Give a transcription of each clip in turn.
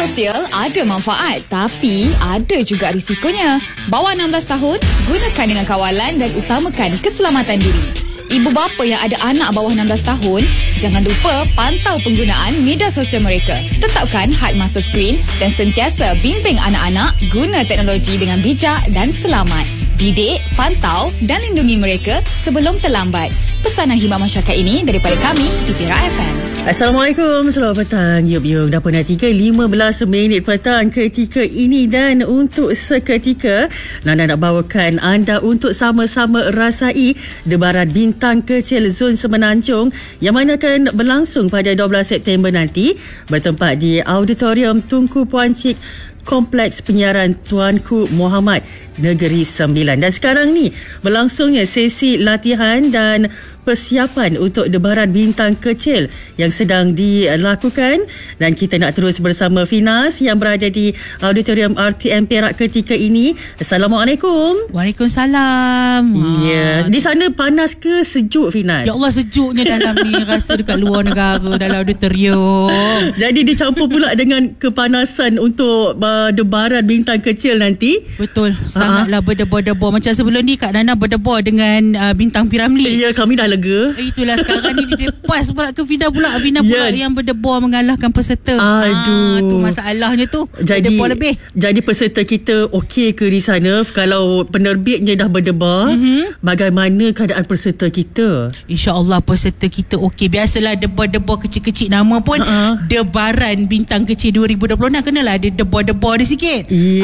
sosial ada manfaat, tapi ada juga risikonya. Bawah 16 tahun, gunakan dengan kawalan dan utamakan keselamatan diri. Ibu bapa yang ada anak bawah 16 tahun, jangan lupa pantau penggunaan media sosial mereka. Tetapkan had masa skrin dan sentiasa bimbing anak-anak guna teknologi dengan bijak dan selamat. Didik, pantau dan lindungi mereka sebelum terlambat. Pesanan khidmat masyarakat ini daripada kami di Perak FM. Assalamualaikum, selamat petang. Yup, dah pernah 3:15 petang ketika ini, dan untuk seketika Nana nak bawakan anda untuk sama-sama rasai debaran bintang kecil Zon Semenanjung yang mana akan berlangsung pada 12 September nanti, bertempat di Auditorium Tunku Puan Cik, Kompleks Penyiaran Tuanku Muhammad, Negeri Sembilan. Dan sekarang ni berlangsungnya sesi latihan dan persiapan untuk debaran bintang kecil yang sedang dilakukan, dan kita nak terus bersama Finas yang berada di Auditorium RTM Perak ketika ini. Assalamualaikum. Waalaikumsalam. Ya, di sana panas ke sejuk, Finas? Ya Allah, sejuknya dalam ni. Rasa dekat luar negara dalam auditorium. Jadi dicampur pula dengan kepanasan untuk debaran bintang kecil nanti. Betul, sangatlah berdebar-debar. Macam sebelum ni Kak Nana berdebar dengan bintang Piramli. Ya, kami dah lega. Itulah, sekarang ni dia pas pula ke Fina pula. Fina pula yang berdebar mengalahkan peserta. Aduh. Tu masalahnya tu. Jadi, berdebar lebih. Jadi peserta kita okey ke di sana? Kalau penerbitnya dah berdebar, bagaimana keadaan peserta kita? InsyaAllah peserta kita okey. Biasalah debar-debar kecil-kecil, nama pun debaran bintang kecil 2026. Kenalah ada debar-debar dia sikit.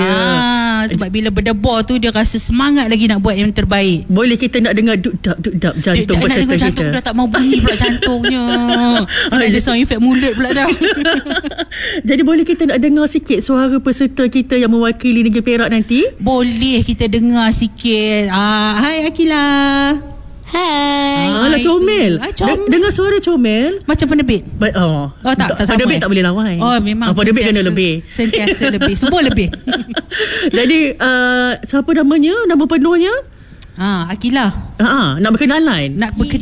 Sebab bila berdebar tu dia rasa semangat lagi nak buat yang terbaik. Boleh kita nak dengar duk-dap jantung peserta kita? Jantung dah tak mau bunyi pula jantungnya. Ada sound effect mulut pula dah. Jadi boleh kita nak dengar sikit suara peserta kita yang mewakili negeri Perak nanti? Boleh kita dengar sikit. Hai Akila. Hai. Alah, comel. Dengar suara comel. Macam penerbit. Tak penerbit tak boleh lawan. Memang penerbit kena lebih. Sentiasa lebih. Semua lebih. Jadi siapa namanya? Nama penuhnya? Akila. Nak berkenalan.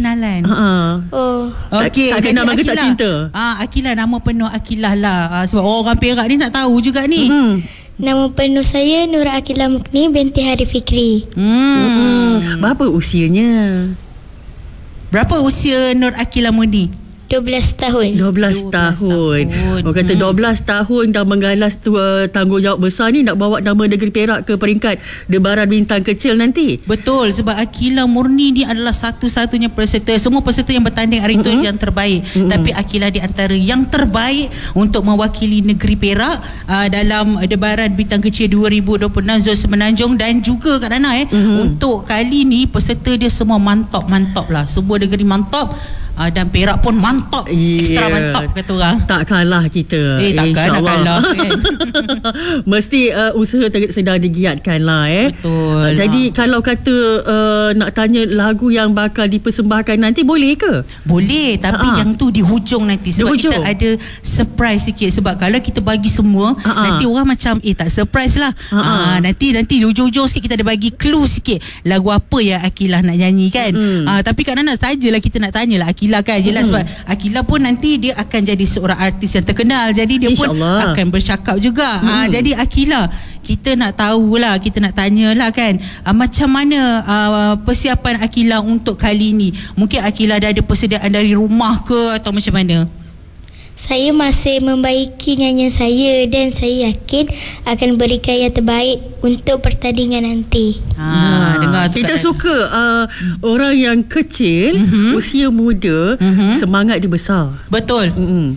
Okey. Tak kenal maka tak cinta. Akila, nama penuh Akila lah. Sebab orang Perak ni nak tahu juga ni. Nama penuh saya Nur Akila Mukni binti Hari Fikri. Berapa usianya? Berapa usia Nur Akila Mukni? 12 tahun. 12 tahun. Orang kata 12 tahun dah menggalas tanggungjawab besar ni nak bawa nama negeri Perak ke peringkat debaran bintang kecil nanti. Betul, sebab Akila Murni ni adalah satu-satunya peserta. Semua peserta yang bertanding hari itu yang terbaik. Tapi Akila di antara yang terbaik untuk mewakili negeri Perak dalam debaran bintang kecil 2026 Zon Semenanjung. Dan juga Kak Nana untuk kali ni peserta dia semua mantap lah. Semua negeri mantap. Dan Perak pun mantap. Ekstra mantap kata orang. Tak kalah kita, takkan nak kalah kan? Mesti usaha sedang digiatkan lah. Betul. Jadi kalau kata nak tanya lagu yang bakal dipersembahkan nanti, boleh ke? Boleh, tapi yang tu di hujung nanti. Sebab kita ada surprise sikit. Sebab kalau kita bagi semua, nanti orang macam tak surprise lah. Nanti di hujung-hujung sikit kita ada bagi clue sikit. Lagu apa yang Akila nak nyanyi kan? Tapi Kak Nana sajalah kita nak tanyalah Akila kan. Jelas sebab Akila pun nanti dia akan jadi seorang artis yang terkenal. Jadi dia pun akan bercakap juga. Jadi Akila, kita nak tahulah, kita nak tanyalah kan, macam mana persiapan Akila untuk kali ni? Mungkin Akila dah ada persediaan dari rumah ke atau macam mana? Saya masih membaiki nyanyian saya dan saya yakin akan berikan yang terbaik untuk pertandingan nanti. Dengar kita suka orang yang kecil, usia muda, semangat dia besar. Betul.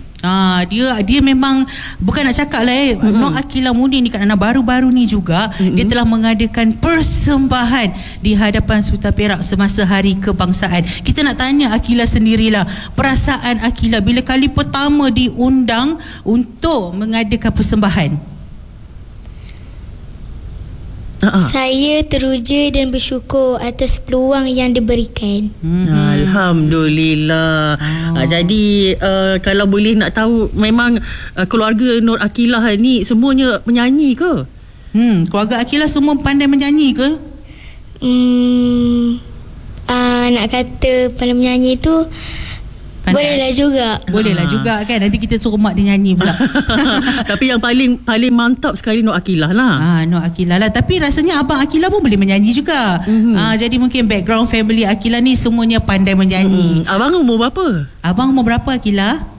Dia memang bukan nak cakap lah Nur Akila Murni ni Kak Nana baru-baru ni juga dia telah mengadakan persembahan di hadapan Sultan Perak semasa Hari Kebangsaan. Kita nak tanya Akila sendirilah, perasaan Akila bila kali pertama diundang untuk mengadakan persembahan. Saya teruja dan bersyukur atas peluang yang diberikan. Alhamdulillah. Jadi kalau boleh nak tahu, memang keluarga Nur Akila ni semuanya menyanyi ke? Keluarga Akila semua pandai menyanyi ke? Nak kata pandai menyanyi tu Bolehlah juga. Bolehlah juga kan. Nanti kita suruh mak dia nyanyi pula. Tapi yang paling mantap sekali Nur Akilah lah. Nur Akilah lah. Tapi rasanya abang Akilah pun boleh menyanyi juga. Jadi mungkin background family Akilah ni semuanya pandai menyanyi. Abang umur berapa? Abang umur berapa Akilah?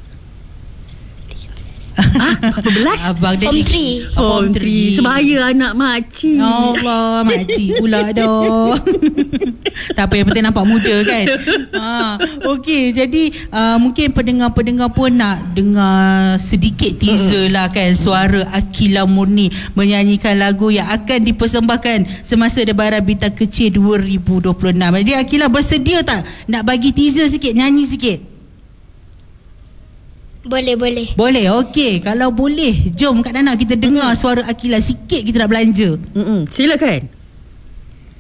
Berapa belas? Abang Form 3. Form 3. Sebaya anak makcik. Allah, makcik pula dah. Tak apa, yang penting nampak muda kan. Okey, jadi mungkin pendengar-pendengar pun nak dengar sedikit teaser lah kan, suara Akilah Murni menyanyikan lagu yang akan dipersembahkan semasa Debaran Bintang Kecil 2026. Jadi Akilah bersedia tak nak bagi teaser sikit, nyanyi sikit? Boleh. Boleh, okey. Kalau boleh, jom Kak Nana kita dengar suara Akilah sikit, kita nak belanja. Silakan.